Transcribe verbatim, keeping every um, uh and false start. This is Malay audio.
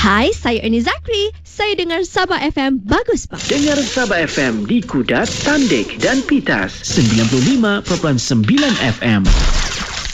Hai, saya Ernie Zakri. Saya dengar Sabah F M bagus bang. Dengar Sabah F M di Kudat, Tandik dan Pitas. sembilan puluh lima perpuluhan sembilan F M.